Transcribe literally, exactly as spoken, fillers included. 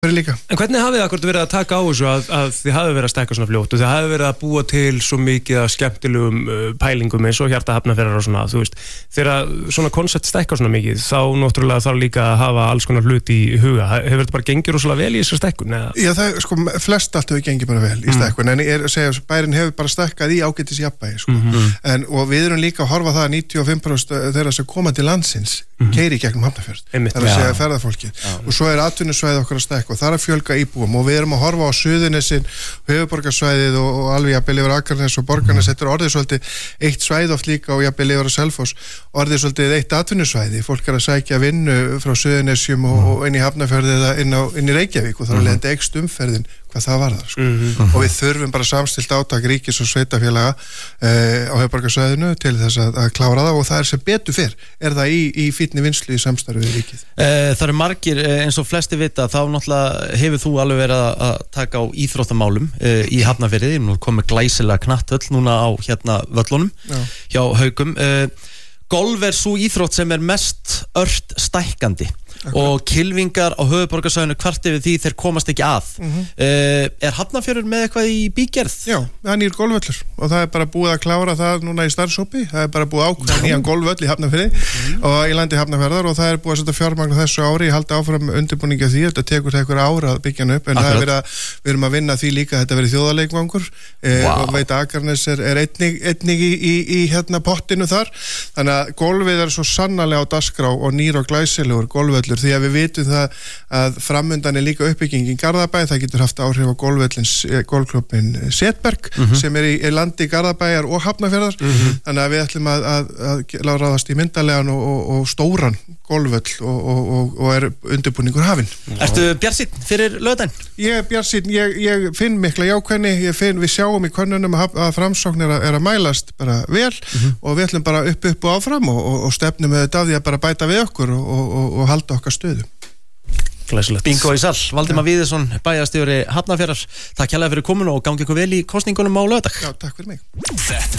líka. En hvernig hafið þið akkurat verið að taka á þessu að, að þið hafið verið að stækka svona fljótt og þið hafið verið að búa til svo mikið af skemmtilegum uh, pælingum eins og hjarta hafnarferðar og svona, þú veist, þegar svona koncept stækka svona mikið, þá náttúrulega þarf líka að hafa alls konar hlut í huga. Hefur þetta bara gengið rosalega vel í þessar stækkun? Eða? Já, það, sko, flest allt hefur gengið bara vel í stækkun, mm. en ég er að segja, bærin hefur bara stækkað í ágætis jafnvægi, sko. Mm-hmm. En, og við erum líka að horfa það að níutíu og fimm prósent þeirra sem koma til landsins mm-hmm. keyri gegnum Hafnarfjörð. Það er að segja ferðafólkið. Og svo er atvinnusvæði okkar að stækka og það er að fjölga íbúum og við erum að horfa á Suðurnesin, höfuðborgarsvæðið og, og alveg jafnvel yfir Akranes og Borgarnes. Þetta er orðið svolítið eitt svæði oft líka og jafnvel yfir að Selfoss, orðið svolítið eitt atvinnusvæði. Fólk er að sækja vinnu frá Suðurnesjum og, og inn í Hafnarfjörð eða inn, á, inn í Reykjavík og þar alveg eykst umferðin hvað það varðar, sko. Mm-hmm. Og við þurfum bara samstilt átak ríkis og sveitafélaga eh, á höfuðborgarsvæðinu til þess að, að klára það og það er sem betur fyrr, er það í, í fínni vinslu í samstarfi við ríkið. Eh, það eru margir, eh, eins og flesti vita, þá náttúrulega hefur þú alveg verið að, að taka á íþróttamálum eh, í Hafnarfirði, nú komið glæsilega knattvöll núna á hérna völlunum Já. hjá Haugum. Eh, golf er svo íþrótt sem er mest ört stækkandi. Okay. Og kylfingar á höfuðborgarsvæðinu kvart yfir því þeir komast ekki að mm-hmm. uh, er Hafnarfjörður með eitthvað í bígerð? Já, það er nýr golfvöllur og það er bara búið að klára það núna í starfshópi, það er bara búið ákvæða nýjan golfvöll í Hafnarfirði mm-hmm. og í landi Hafnarfjörðar og það er búið að setja fjármagn þessu ári, ég haldi áfram undirbúningi af því, þetta tekur það einhver ára að byggja hann upp en það er verið að, við erum að vinna því líka að þetta verið þjóðarleikvangur eh, wow. og veit að Akranes er, er einnig, einnig í, í, í hérna pottinu þar, þannig að golfið er svo sannarlega á dagskrá og nýr og glæsilegur golfvöll því að við vitum það að framundan er líka uppbygging í Garðabæ, það getur haft áhrif á golfvöllins, golfklubbin Setberg mm-hmm. sem er í, í landi Garðabæjar og Hafnarfjarðar, mm-hmm. þannig að við ætlum að, að, að ráðast í myndalegan og, og, og stóran golfvöll og, og, og er undirbúningur hafinn. Ertu bjartsýnn fyrir laugardaginn? Ég er bjartsýnn, ég, ég finn mikla jákvæðni, ég finn, við sjáum í könnunum að, að framsókn er að, er að mælast bara vel mm-hmm. og við ætlum bara upp upp og áfram og, og, og stefnum með þetta af því að bara bæta við okkur og, og, og halda okkar stöðu. Glæsilegt. Bingo í sall, Valdimar Víðisson, bæjarstjóri Hafnarfjarðar. Takk hérlega fyrir komuna og gangi ykkur vel í kosningunum á laugardag. Já, takk fyrir mig.